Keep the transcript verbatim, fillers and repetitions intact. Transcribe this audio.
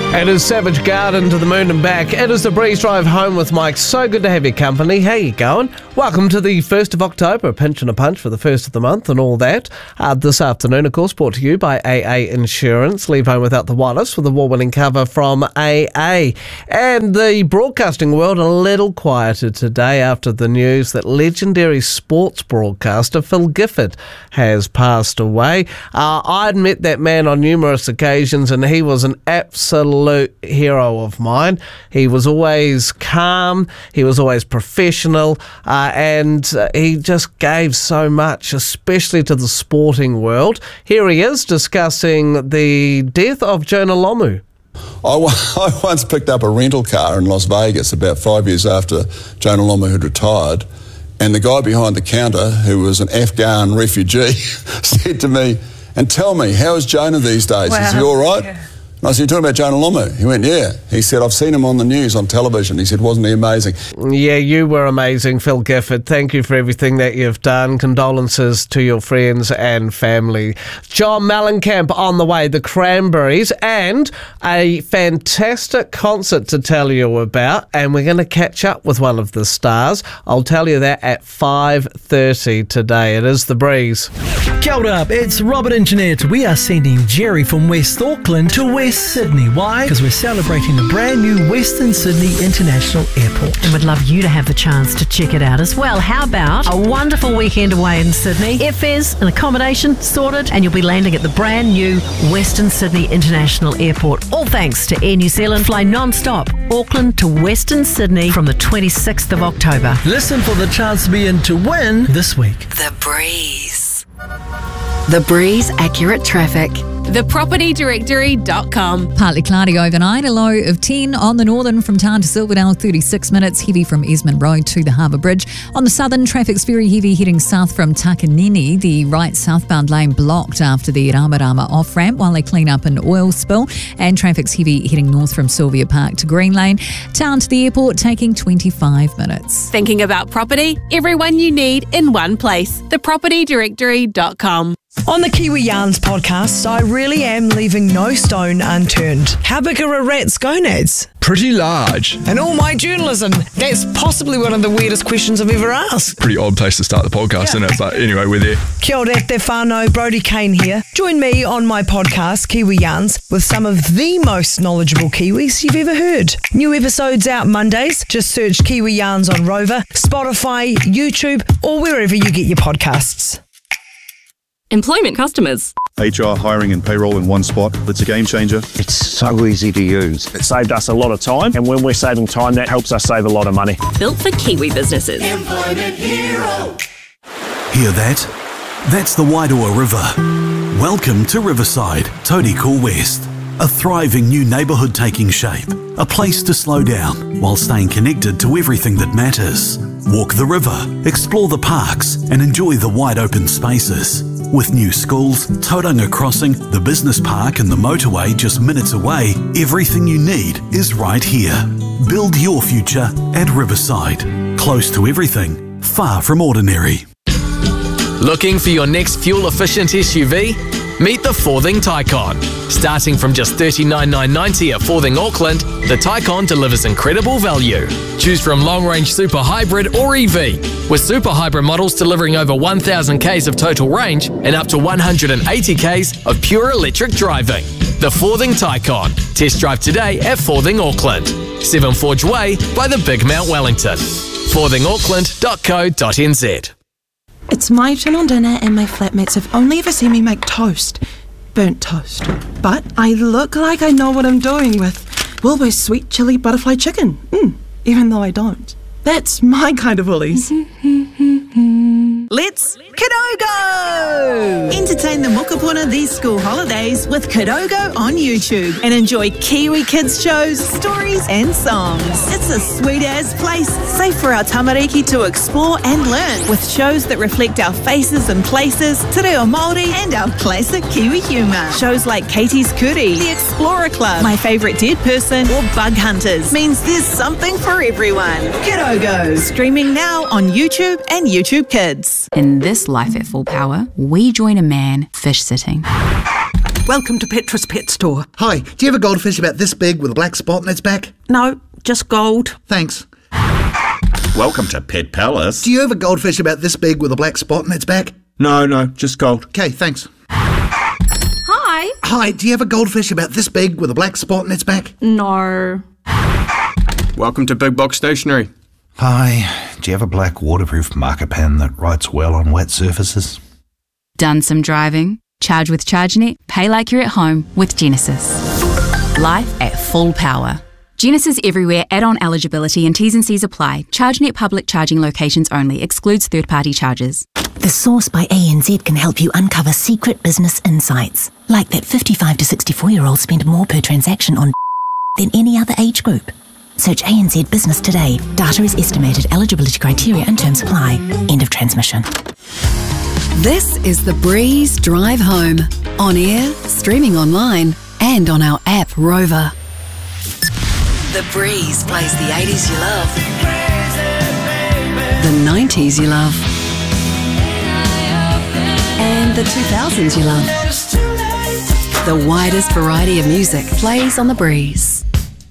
It is Savage Garden to the moon and back. It is the Breeze Drive home with Mike. So good to have your company. How you going? Welcome to the first of October, a pinch and a punch for the first of the month and all that. Uh, this afternoon, of course, brought to you by A A Insurance. Leave home without the wireless with award-winning cover from A A. And the broadcasting world a little quieter today after the news that legendary sports broadcaster Phil Gifford has passed away. Uh, I'd met that man on numerous occasions and he was an absolute hero of mine. He was always calm, he was always professional, uh, and uh, he just gave so much, especially to the sporting world. Here he is discussing the death of Jonah Lomu. I, I once picked up a rental car in Las Vegas about five years after Jonah Lomu had retired, and the guy behind the counter, who was an Afghan refugee, said to me, "And tell me, how is Jonah these days? Wow. Is he all right?" Yeah. And I said, "You're talking about Jonah Lomu?" He went, "Yeah." He said, "I've seen him on the news, on television." He said, "Wasn't he amazing?" Yeah, you were amazing, Phil Gifford. Thank you for everything that you've done. Condolences to your friends and family. John Mellencamp on the way, the Cranberries, and a fantastic concert to tell you about. And we're going to catch up with one of the stars. I'll tell you that at five thirty today. It is The Breeze. Kia ora, it's Robert and Jeanette. We are sending Jerry from West Auckland to West Sydney. Why? Because we're celebrating the brand new Western Sydney International Airport. And we'd love you to have the chance to check it out as well. How about a wonderful weekend away in Sydney? Airfares and accommodation sorted, and you'll be landing at the brand new Western Sydney International Airport. All thanks to Air New Zealand. Fly non-stop Auckland to Western Sydney from the twenty-sixth of October. Listen for the chance to be in to win this week. The Breeze. The Breeze Accurate Traffic. the property directory dot com. Partly cloudy overnight, a low of ten on the northern from Tarn to Silverdale, thirty-six minutes, heavy from Esmond Road to the Harbour Bridge. On the southern, traffic's very heavy heading south from Takanini, the right southbound lane blocked after the Ramarama off-ramp while they clean up an oil spill, and traffic's heavy heading north from Sylvia Park to Green Lane. Town to the airport taking twenty-five minutes. Thinking about property? Everyone you need in one place. the property directory dot com. On the Kiwi Yarns podcast, I really am leaving no stone unturned. How big are a rat's gonads? Pretty large. And all my journalism, that's possibly one of the weirdest questions I've ever asked. Pretty odd place to start the podcast, Yeah. isn't it? But anyway, we're there. Kia ora te whānau, Brodie Kane here. Join me on my podcast, Kiwi Yarns, with some of the most knowledgeable Kiwis you've ever heard. New episodes out Mondays. Just search Kiwi Yarns on Rover, Spotify, YouTube, or wherever you get your podcasts. Employment customers. H R, hiring and payroll in one spot. It's a game changer. It's so easy to use. It saved us a lot of time, and when we're saving time, that helps us save a lot of money. Built for Kiwi businesses. Employment Hero. Hear that? That's the Wairoa River. Welcome to Riverside, Tauriko West. A thriving new neighbourhood taking shape. A place to slow down while staying connected to everything that matters. Walk the river, explore the parks, and enjoy the wide open spaces. With new schools, Tauranga Crossing, the business park and the motorway just minutes away, everything you need is right here. Build your future at Riverside. Close to everything, far from ordinary. Looking for your next fuel-efficient S U V? Meet the Forthing Taycan. Starting from just thirty-nine thousand nine hundred ninety dollars at Forthing Auckland, the Taycan delivers incredible value. Choose from long-range Super Hybrid or E V, with Super Hybrid models delivering over one thousand kays of total range and up to one hundred eighty kays of pure electric driving. The Forthing Taycan. Test drive today at Forthing Auckland, Seven Forge Way by the Big Mount Wellington. forthing auckland dot co dot n z. It's my turn on dinner and my flatmates have only ever seen me make toast. Burnt toast. But I look like I know what I'm doing with Wilbur's sweet chili butterfly chicken. Mm, even though I don't. That's my kind of Woolies. Let's Kidogo! Entertain the mokopuna these school holidays with Kidogo on YouTube and enjoy Kiwi kids shows, stories and songs. It's a sweet-ass place, safe for our tamariki to explore and learn, with shows that reflect our faces and places, te reo Māori and our classic Kiwi humour. Shows like Katie's Kuri, The Explorer Club, My Favourite Dead Person or Bug Hunters means there's something for everyone. Kidogo, streaming now on YouTube and YouTube Kids. In this Life at Full Power, we join a man fish sitting. Welcome to Petra's Pet Store. Hi, do you have a goldfish about this big with a black spot on its back? No, just gold. Thanks. Welcome to Pet Palace. Do you have a goldfish about this big with a black spot on its back? No, no, just gold. Okay, thanks. Hi. Hi, do you have a goldfish about this big with a black spot on its back? No. Welcome to Big Box Stationery. Hi, do you have a black waterproof marker pen that writes well on wet surfaces? Done some driving? Charge with ChargeNet, pay like you're at home with Genesis. Life at full power. Genesis everywhere, add-on eligibility and T's and C's apply. ChargeNet public charging locations only, excludes third-party charges. The Source by A N Z can help you uncover secret business insights, like that fifty-five to sixty-four-year-olds spend more per transaction on than any other age group. Search A N Z Business today. Data is estimated. Eligibility criteria and terms apply. End of transmission. This is The Breeze Drive Home. On air, streaming online, and on our app Rover. The Breeze plays the eighties you love, the nineties you love, and the two thousands you love. The widest variety of music plays on The Breeze.